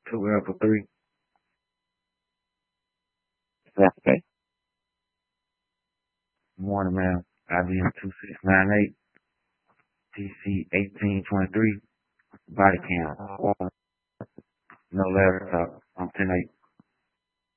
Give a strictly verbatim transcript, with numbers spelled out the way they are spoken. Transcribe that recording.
Two L for three. Okay. Morning, man. I B M two six nine eight. T C eighteen twenty-three. Body cam. Uh, No laptop. I'm ten eight.